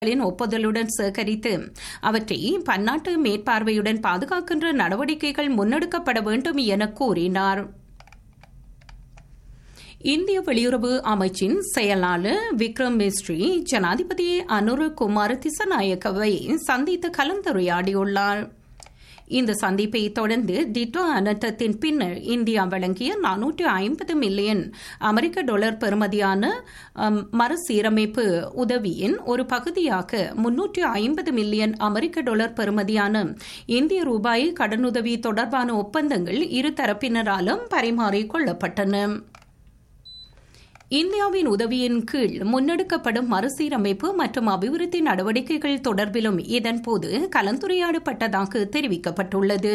ஒப்புதலுடன் சேகரித்து அவற்றை பன்னாட்டு மேற்பார்வையுடன் பாதுகாக்கின்ற நடவடிக்கைகள் முன்னெடுக்கப்பட வேண்டும் என கூறினார். இந்திய வெளியுறவு அமைச்சின் செயலாளர் விக்ரம் மிஸ்ரி ஜனாதிபதி அனுர குமார் திசநாயக்கவை சந்தித்து கலந்துரையாடியுள்ளார். இந்த சந்திப்பை தொடர்ந்து டிட்டோ அனர்த்தத்தின் பின்னர் இந்தியா வழங்கிய $450 மில்லியன் பெறுமதியான மறுசீரமைப்பு உதவியின் ஒரு பகுதியாக $350 மில்லியன் பெறுமதியான இந்திய ரூபாய் கடனுதவி தொடர்பான ஒப்பந்தங்கள் இரு தரப்பினராலும் பரிமாறிக்கொள்ளப்பட்டன. இந்தியாவின் உதவியின் கீழ் முன்னெடுக்கப்படும் மறுசீரமைப்பு மற்றும் அபிவிருத்தி நடவடிக்கைகள் தொடர்பிலும் இதன்போது கலந்துரையாடப்பட்டதாக தெரிவிக்கப்பட்டுள்ளது.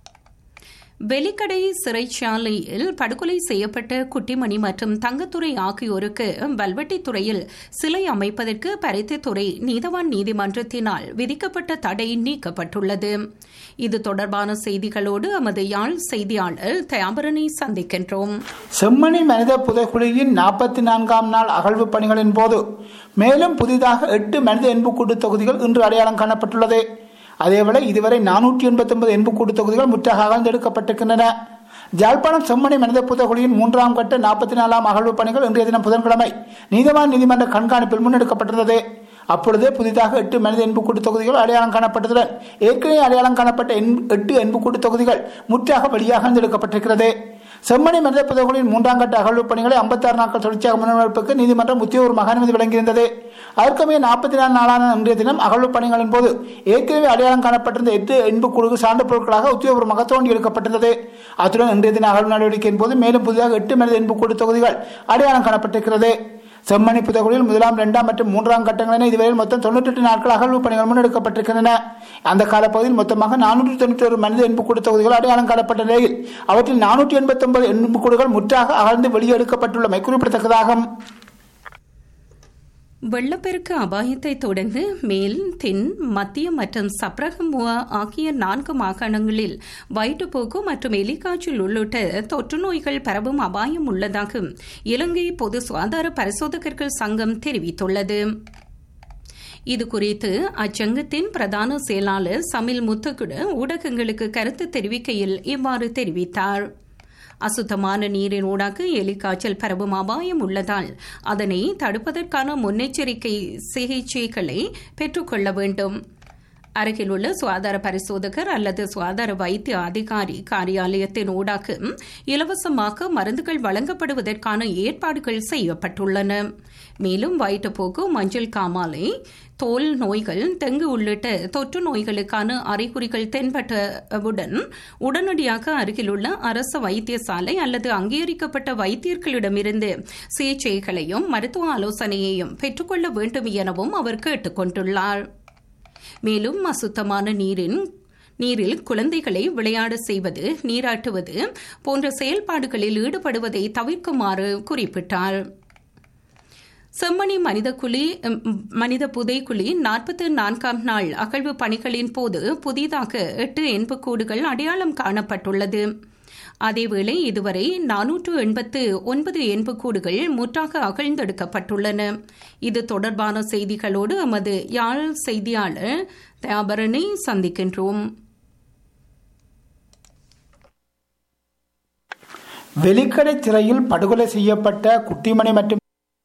வெலிக்கடை சிறைச்சாலையில் படுகொலை செய்யப்பட்ட குட்டிமணி மற்றும் தங்கத்துறை ஆகியோருக்கு வல்வெட்டித்துறையில் சிலை அமைப்பதற்கு பருத்தித்துறை நீதவான் நீதிமன்றத்தினால் விதிக்கப்பட்ட தடை நீக்கப்பட்டுள்ளது. இது தொடர்பான செய்திகளோடு எமது யாழ் செய்தியாளர் தயாபரனை சந்திக்கின்றோம். செம்மணி மனித புதைக்குழியின் 44ஆம் நாள் அகழ்வு பணிகளின் போது மேலும் புதிதாக 8 மனித எண்புக்கூட்டு தொகுதிகள் இன்று அடையாளம் காணப்பட்டுள்ளது. அதேவேளை இதுவரை 489 எண்புக்கூட்டு தொகுதிகள் முற்றாக அகழ்ந்தெடுக்கப்பட்டிருக்கின்றன. ஜாழ்ப்பாணம் செம்மணி மனித புதைக்குழியின் 3ஆம் கட்ட 44ஆம் அகழ்வு பணிகள் இன்றைய தினம் புதன்கிழமை நீதவான் நீதிமன்ற கண்காணிப்பில் முன்னெடுக்கப்பட்டிருந்தது. அப்பொழுது புதிதாக 8 மனித எண்புக்கூட்டு தொகுதிகள் அடையாளம் காணப்பட்டதுடன் ஏற்கனவே அடையாளம் காணப்பட்ட 8 எண்புக்கூட்டு தொகுதிகள் முற்றாக வெளியாக எடுக்கப்பட்டிருக்கிறது. செம்மணி மனித புதைக்குழியின் 3ஆம் கட்ட அகழ்வு பணிகளை 56 நாட்கள் தொடர்ச்சியாக முன்னெடுப்புக்கு நீதிமன்றம் உத்தியோகபூர்வ அனுமதி வழங்கியிருந்தது. அதற்கமே 44 நாளான இன்றைய தினம் அகழ்வு பணிகளின் போது ஏற்கனவே அடையாளம் காணப்பட்டிருந்த 8 எண்புக்கூடுகள் சார்ந்த பொருட்களாக உத்தியோகபூர்வமாக தோண்டி எடுக்கப்பட்டிருந்தது. அத்துடன் இன்றைய தின அகழ்வு நடவடிக்கையின் போது மேலும் புதிதாக 8 மனித எண்புக்கூட்டு தொகுதிகள் அடையாளம் காணப்பட்டிருக்கிறது. செம்மணி புதைக்குழியில் 1ஆம், 2ஆம் மற்றும் 3ஆம் கட்டங்களில் இதுவரையில் மொத்தம் 98 நாட்கள் அகழ்வு பணிகள் முன்னெடுக்கப்பட்டிருக்கின்றன. அந்த காலப்பகுதியில் மொத்தமாக 491 மனித எண்புக்கூடு தொகுதிகள் அடையாளம் காணப்பட்ட நிலையில் அவற்றில் 489 எண்புக்கூடுகள் முற்றாக அகழ்ந்து வெளியெடுக்கப்பட்டுள்ளமை குறிப்பிடத்தக்கதாகும். வெள்ளப்பெருக்கு அபாயத்தை தொடர்ந்து மேல், தென், மத்திய மற்றும் சப்ரகமுவா ஆகிய 4 மாகாணங்களில் வயிற்றுப்போக்கு மற்றும் எலிக்காய்ச்சல் உள்ளிட்ட தொற்று நோய்கள் பரவும் அபாயம் உள்ளதாக இலங்கை பொது சுகாதார பரிசோதகர்கள் சங்கம் தெரிவித்துள்ளது. இதுகுறித்து அச்சங்கத்தின் பிரதான செயலாளர் சமில் முத்துக்குடு ஊடகங்களுக்கு கருத்து தெரிவிக்கையில் இவ்வாறு தெரிவித்தார். அசுத்தமான நீரின் ஊடாக எலிக்காய்ச்சல் பரவும் அபாயம் உள்ளதால் அதனை தடுப்பதற்கான முன்னெச்சரிக்கை சிகிச்சைகளை பெற்றுக்கொள்ள வேண்டும். அருகில் உள்ள சுகாதார பரிசோதகர் அல்லது சுகாதார வைத்திய அதிகாரி காரியாலயத்தின் ஊடாக இலவசமாக மருந்துகள் வழங்கப்படுவதற்கான ஏற்பாடுகள் செய்யப்பட்டுள்ளன. மேலும் வயிற்றுப்போக்கு, மஞ்சள் காமாலை, தோல் நோய்கள், டெங்கு உள்ளிட்ட தொற்று நோய்களுக்கான அறிகுறிகள் தென்பட்டவுடன் உடனடியாக அருகிலுள்ள அரசு வைத்தியசாலை அல்லது அங்கீகரிக்கப்பட்ட வைத்தியர்களிடமிருந்து சிகிச்சைகளையும் மருத்துவ ஆலோசனையையும் பெற்றுக்கொள்ள வேண்டும் எனவும் அவர் கேட்டுக் கொண்டுள்ளார். மேலும் அசுத்தமான நீரில் குழந்தைகளை விளையாட செய்வது, நீராட்டுவது போன்ற செயல்பாடுகளில் ஈடுபடுவதை தவிர்க்குமாறு குறிப்பிட்டார். செம்மணி மனித புதைக்குழி 44ஆம் நாள் அகழ்வு பணிகளின் போது புதிதாக 8 எண்புக்கூடுகள் அடையாளம் காணப்பட்டுள்ளது. அதேவேளை இதுவரை 489 எண்புக்கூடுகள் முற்றாக அகழ்ந்தெடுக்கப்பட்டுள்ளன. இது தொடர்பான செய்திகளோடு எமது யாழ் செய்தியாளர் தயாபரனை சந்திக்கின்றோம். வெலிக்கடை சிறையில் படுகொலை செய்யப்பட்ட குட்டிமணி மற்றும்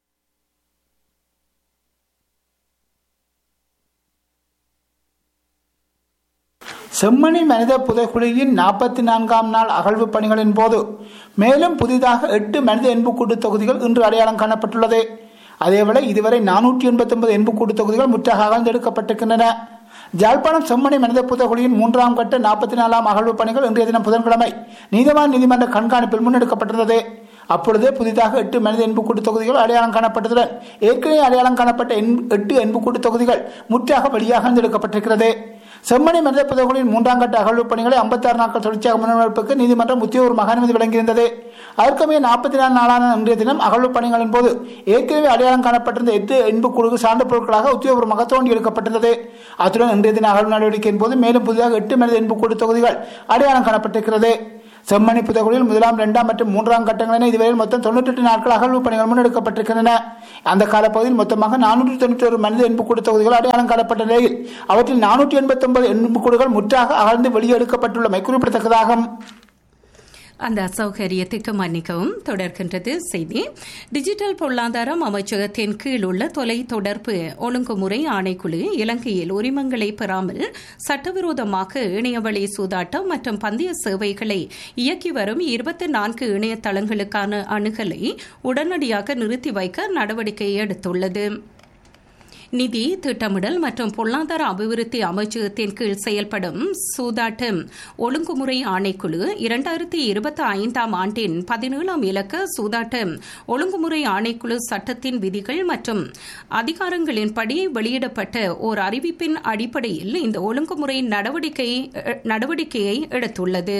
செம்மணி மனித புதைக்குழியின் 44ஆம் நாள் அகழ்வு பணிகளின் போது மேலும் புதிதாக 8 மனித எண்புக்கூட்டு தொகுதிகள் இன்று அடையாளம் காணப்பட்டுள்ளது. அதேவேளை இதுவரை 489 எண்புக்கூட்டு தொகுதிகள் முற்றாக அகழ்ந்தெடுக்கப்பட்டிருக்கின்றன. ஜாழ்ப்பாணம் செம்மணி மனித புதைக்குழியின் 3ஆம் கட்ட 44ஆம் அகழ்வு பணிகள் இன்றைய தினம் புதன்கிழமை நீதவான் நீதிமன்ற கண்காணிப்பில் முன்னெடுக்கப்பட்டிருந்தது. அப்பொழுது புதிதாக 8 மனித எண்புக்கூட்டு தொகுதிகள் அடையாளம் காணப்பட்டதுடன் ஏற்கனவே அடையாளம் காணப்பட்ட 8 எண்புக்கூட்டு தொகுதிகள் முற்றாக வெளியாக எடுக்கப்பட்டிருக்கிறது. செம்மணி மனித புதைக்குழியின் 3ஆம் கட்ட அகழ்வு பணிகளை 56 நாட்கள் தொடர்ச்சியாக முன்னெடுப்புக்கு நீதிமன்றம் உத்தியோகபூர்வ அனுமதி வழங்கியிருந்தது. அதற்கமே 44 நாளான இன்றைய தினம் அகழ்வு பணிகளின் போது ஏற்கனவே அடையாளம் காணப்பட்டிருந்த 8 எண்புக்கூடுகள் சார்ந்த பொருட்களாக உத்தியோகபூர்வமாக தோண்டி எடுக்கப்பட்டது. அத்துடன் இன்றைய தின அகழ்வு நடவடிக்கையின் போது மேலும் புதிதாக 8 மனித எண்புக்கூட்டு தொகுதிகள் அடையாளம் காணப்பட்டிருக்கிறது. செம்மணி புதைகுழியில் 1, 2 மற்றும் 3 கட்டங்கள் இதுவரையில் மொத்தம் 98 நாட்கள் அகழ்வு பணிகள் முன்னெடுக்கப்பட்டிருக்கின்றன. அந்த காலப்பகுதியில் மொத்தமாக 491 மனித எண்புக்கூடு தொகுதிகள் அடையாளம் காணப்பட்ட நிலையில் அவற்றில் 489 எண்புக்கூடுகள் முற்றாக அகழ்ந்து வெளியெடுக்கப்பட்டுள்ளமை குறிப்பிடத்தக்கதாகும். அந்த அசௌகரியத்துக்கு மன்னிக்கவும். தொடர்கின்றது செய்தி. டிஜிட்டல் பொருளாதாரம் அமைச்சகத்தின் கீழ் உள்ள தொலை தொடர்பு ஒழுங்குமுறை ஆணைக்குழு இலங்கையில் உரிமங்களை பெறாமல் சட்டவிரோதமாக இணையவழி சூதாட்டம் மற்றும் பந்தய சேவைகளை இயக்கி வரும் 24 இணையதளங்களுக்கான அணுகலை உடனடியாக நிறுத்தி வைக்க நடவடிக்கை எடுத்துள்ளது. நிதி திட்டமிடல் மற்றும் பொருளாதார அபிவிருத்தி அமைச்சகத்தின் கீழ் செயல்படும் சூதாட்ட ஒழுங்குமுறை ஆணைக்குழு 2025 ஆண்டின் 17ஆம் இலக்க சூதாட்ட ஒழுங்குமுறை ஆணைக்குழு சட்டத்தின் விதிகள் மற்றும் அதிகாரங்களின்படி வெளியிடப்பட்ட ஓர் அறிவிப்பின் அடிப்படையில் இந்த ஒழுங்குமுறை நடவடிக்கையை எடுத்துள்ளது.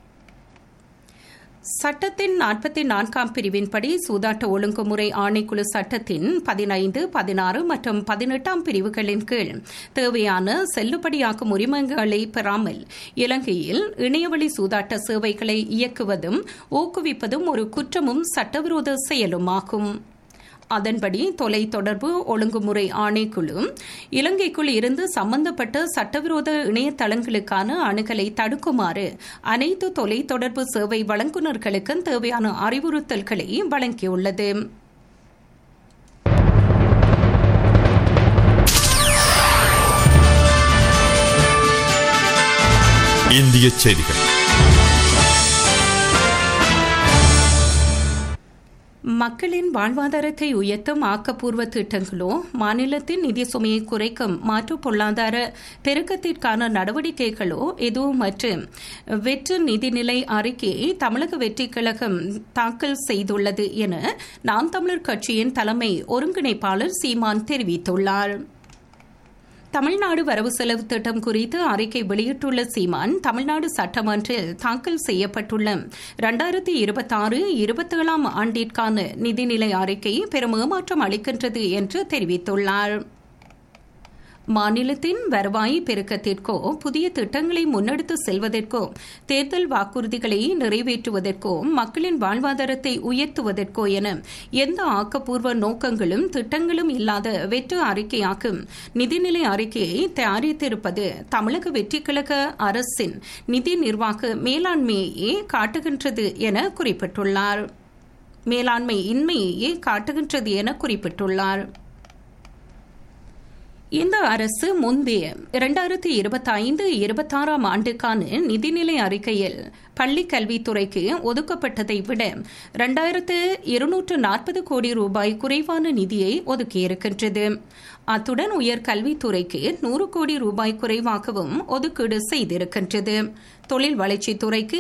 சட்டத்தின் 44ஆம் பிரிவின்படி சூதாட்ட ஒழுங்குமுறை ஆணைக்குழு சட்டத்தின் 15, 16 மற்றும் 18ஆம் பிரிவுகளின் கீழ் தேவையான செல்லுபடியாகும் உரிமங்களை பெறாமல் இலங்கையில் இணையவழி சூதாட்ட சேவைகளை இயக்குவதும் ஊக்குவிப்பதும் ஒரு குற்றமும் சட்டவிரோத செயலுமாகும். அதன்படி தொலை தொடர்பு ஒழுங்குமுறை ஆணைக்குழு இலங்கைக்குள் இருந்து சம்பந்தப்பட்ட சட்டவிரோத இணையதளங்களுக்கான அணுகலை தடுக்குமாறு அனைத்து தொலை தொடர்பு சேவை வழங்குநர்களுக்கு தேவையான அறிவுறுத்தல்களை வழங்கியுள்ளது. இந்திய செய்திகள். மக்களின் வாழ்வாதாரத்தை உயர்த்தும் ஆக்கப்பூர்வ திட்டங்களோ மாநிலத்தின் நிதி சுமையை குறைக்கும் மாற்று பொருளாதார பெருக்கத்திற்கான நடவடிக்கைகளோ எதுவுமற்று வெற்று நிதிநிலை அறிக்கையை தமிழக வெற்றிக் கழகம் தாக்கல் செய்துள்ளது என நாம் தமிழர் கட்சியின் தலைமை ஒருங்கிணைப்பாளர் சீமான் தெரிவித்துள்ளார். தமிழ்நாடு வரவு செலவு திட்டம் குறித்து அறிக்கை வெளியிட்டுள்ள சீமான், தமிழ்நாடு சட்டமன்றில் தாக்கல் செய்யப்பட்டுள்ள 2026-27 ஆண்டிற்கான நிதிநிலை அறிக்கை பெரும் ஏமாற்றம் அளிக்கின்றது என்று தெரிவித்துள்ளார். மாநிலத்தின் வருவாய் பெருக்கத்திற்கோ புதிய திட்டங்களை முன்னெடுத்து செல்வதற்கோ தேர்தல் வாக்குறுதிகளை நிறைவேற்றுவதற்கோ மக்களின் வாழ்வாதாரத்தை உயர்த்துவதற்கோ என எந்த ஆக்கப்பூர்வ நோக்கங்களும் திட்டங்களும் இல்லாத வெற்று அறிக்கையாக்கும் நிதிநிலை அறிக்கையை தயாரித்திருப்பது தமிழக வெற்றிக் கழக அரசின் நிதி நிர்வாக மேலாண்மையையே காட்டுகின்றது என குறிப்பிட்டுள்ளார். மேலாண்மை இன்மையையே காட்டுகின்றது என குறிப்பிட்டுள்ளார். இந்த அரசு முந்தைய 2025-26 ஆண்டுக்கான நிதிநிலை அறிக்கையில் பள்ளிக் கல்வித்துறைக்கு ஒதுக்கப்பட்டதை விட 2240 கோடி ரூபாய் குறைவான நிதியை ஒதுக்கியிருக்கின்றது. அத்துடன் உயர்கல்வித்துறைக்கு 100 கோடி ரூபாய் குறைவாகவும் ஒதுக்கீடு செய்திருக்கின்றது. தொழில் வளர்ச்சித் துறைக்கு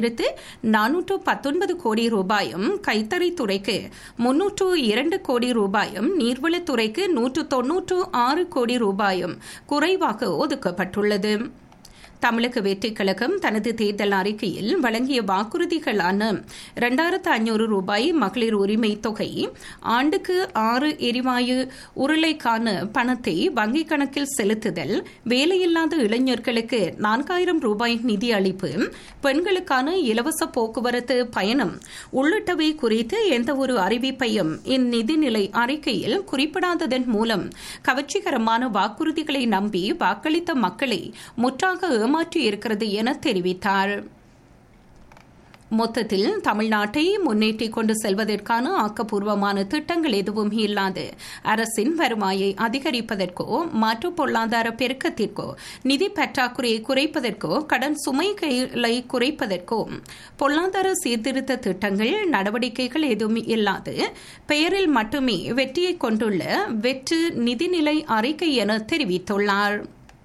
1419 கோடி ரூபாயும், கைத்தறித்துறைக்கு 302 கோடி ரூபாயும், நீர்வளத்துறைக்கு 196 கோடி ரூபாயும் குறைவாக ஒதுக்கப்பட்டுள்ளது. தமிழக வெற்றிக் கழகம் தனது தேர்தல் அறிக்கையில் வழங்கிய வாக்குறுதிகளான 2500 ரூபாய் மகளிர் உரிமை தொகை, ஆண்டுக்கு 6 எரிவாயு உருளைக்கான பணத்தை வங்கிக் கணக்கில் செலுத்துதல், வேலையில்லாத இளைஞர்களுக்கு 4000 ரூபாய் நிதி அளிப்பு, பெண்களுக்கான இலவச போக்குவரத்து பயணம் உள்ளிட்டவை குறித்து எந்தவொரு அறிவிப்பையும் இந்நிதிநிலை அறிக்கையில் குறிப்பிடாததன் மூலம் கவர்ச்சிகரமான வாக்குறுதிகளை நம்பி வாக்களித்த மக்களை முற்றாக ஏமாற்றியிருக்கிறது என தெரிவித்தார். மொத்தத்தில் தமிழ்நாட்டை முன்னேற்றிக் கொண்டு செல்வதற்கான ஆக்கப்பூர்வமான திட்டங்கள் எதுவும் இல்லாது அரசின் வருவாயை அதிகரிப்பதற்கோ மாற்று பொருளாதார பெருக்கத்திற்கோ நிதி பற்றாக்குறையை குறைப்பதற்கோ கடன் சுமைகளை குறைப்பதற்கோ பொருளாதார சீர்திருத்த திட்டங்கள் நடவடிக்கைகள் எதுவும் இல்லாது பெயரில் மட்டுமே வெற்றியை கொண்டுள்ள வெற்று நிதிநிலை அறிக்கை என தெரிவித்துள்ளார்.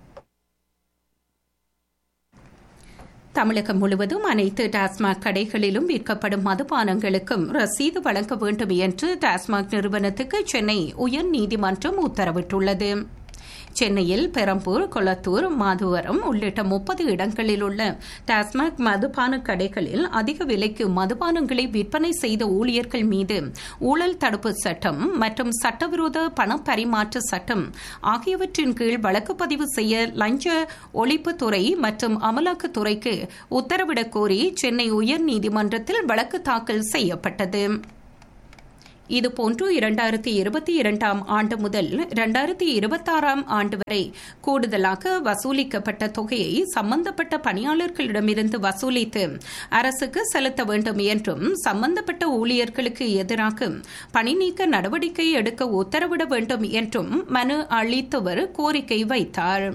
தமிழகம் முழுவதும் அனைத்து டாஸ்மாக் கடைகளிலும் விற்கப்படும் மதுபானங்களுக்கும் ரசீது வழங்க வேண்டும் என்று டாஸ்மாக் நிறுவனத்துக்கு சென்னை உயர்நீதிமன்றம் உத்தரவிட்டுள்ளது. சென்னையில் பெரம்பூர், கொளத்தூர், மாதவரம் உள்ளிட்ட 30 இடங்களில் உள்ள டாஸ்மாக் மதுபான கடைகளில் அதிக விலைக்கு மதுபானங்களை விற்பனை செய்த ஊழியர்கள் மீது ஊழல் தடுப்பு சட்டம் மற்றும் சட்டவிரோத பண பரிமாற்ற சட்டம் ஆகியவற்றின் கீழ் வழக்கு பதிவு செய்ய லஞ்ச ஒழிப்புத்துறை மற்றும் அமலாக்கத்துறைக்கு உத்தரவிடக் கோரி சென்னை உயர்நீதிமன்றத்தில் வழக்கு தாக்கல் செய்யப்பட்டது. இதுபோன்று 2022 ஆண்டு முதல் 2026 ஆண்டு வரை கூடுதலாக வசூலிக்கப்பட்ட தொகையை சம்பந்தப்பட்ட பணியாளர்களிடமிருந்து வசூலித்து அரசுக்கு செலுத்த வேண்டும் என்றும் சம்பந்தப்பட்ட ஊழியர்களுக்கு எதிராக பணி நீக்க நடவடிக்கை எடுக்க உத்தரவிட வேண்டும் என்றும் மனு அளித்தவர் கோரிக்கை வைத்தார்.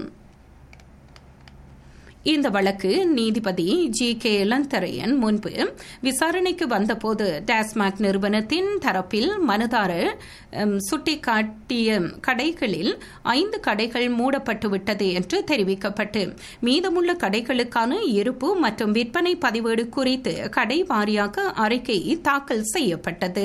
இந்த வழக்கு நீதிபதி G.K. இளந்தரையன் முன்பு விசாரணைக்கு வந்தபோது டாஸ்மாக் நிறுவனத்தின் தரப்பில் மனுதாரர் சுட்டிக்காட்டிய கடைகளில் 5 கடைகள் மூடப்பட்டுவிட்டது என்று தெரிவிக்கப்பட்டு மீதமுள்ள கடைகளுக்கான இருப்பு மற்றும் விற்பனை பதிவேடு குறித்து கடை வாரியாக அறிக்கை தாக்கல் செய்யப்பட்டது.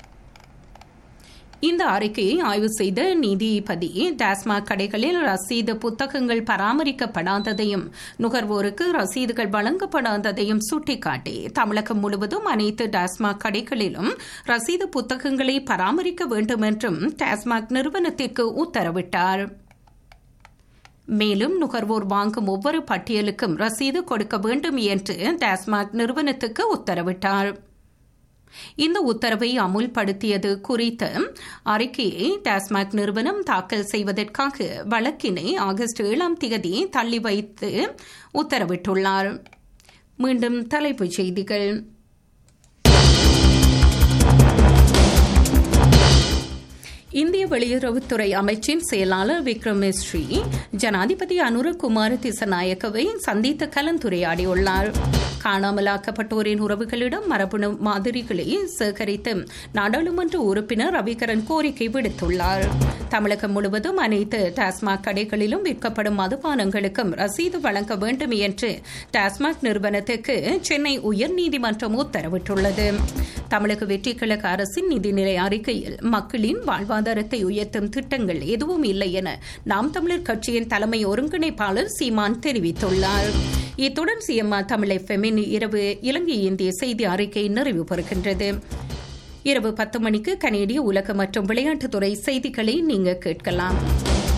இந்த அறிக்கையை ஆய்வு செய்த நீதிபதி டாஸ்மாக் கடைகளில் ரசீது புத்தகங்கள் பராமரிக்கப்படாததையும் நுகர்வோருக்கு ரசீதுகள் வழங்கப்படாததையும் சுட்டிக்காட்டி தமிழகம் முழுவதும் அனைத்து டாஸ்மாக் கடைகளிலும் ரசீது புத்தகங்களை பராமரிக்க வேண்டும் என்றும் டாஸ்மாக் நிறுவனத்திற்கு உத்தரவிட்டார். மேலும் நுகர்வோர் வாங்கும் ஒவ்வொரு பட்டியலுக்கும் ரசீது கொடுக்க வேண்டும் என்று டாஸ்மாக் நிறுவனத்துக்கு உத்தரவிட்டார். இந்த உத்தரவை அமுல்படுத்தியது குறித்த அறிக்கையை டாஸ்மாக் நிறுவனம் தாக்கல் செய்வதற்காக வழக்கினை ஆகஸ்ட் 7 தள்ளி வைத்து உத்தரவிட்டுள்ளார். மீண்டும் தலைப்புச் செய்திகள். இந்திய வெளியுறவுத்துறை அமைச்சின் செயலாளர் விக்ரம் மிஸ்ரி ஜனாதிபதி அனுரகுமார திசநாயக்கவை சந்தித்து கலந்துரையாடியுள்ளார். காணாமலாக்கப்பட்டோரின் உறவுகளிடம் மரபணு மாதிரிகளை சேகரித்து நாடாளுமன்ற உறுப்பினர் ரவிகரன் கோரிக்கை விடுத்துள்ளார். தமிழகம் முழுவதும் அனைத்து டாஸ்மாக் கடைகளிலும் விற்கப்படும் மதுபானங்களுக்கும் ரசீது வழங்க வேண்டும் என்று டாஸ்மாக் நிறுவனத்துக்கு சென்னை உயர்நீதிமன்றம் உத்தரவிட்டுள்ளது. தமிழக வெற்றிக்கழக அரசின் நிதிநிலை அறிக்கையில் மக்களின் வாழ்வாதாரத்தை உயர்த்தும் திட்டங்கள் எதுவும் இல்லை என நாம் தமிழர் கட்சியின் தலைமை ஒருங்கிணைப்பாளர் சீமான் தெரிவித்துள்ளார். இத்துடன் சிஎம்ஆர் தமிழ் எஃப்எம்மின் இரவு இலங்கை இந்திய செய்தி அறிக்கை நிறைவு பெறுகின்றது. இரவு 10 மணிக்கு கனேடிய உலக மற்றும் விளையாட்டுத்துறை செய்திகளை நீங்கள் கேட்கலாம்.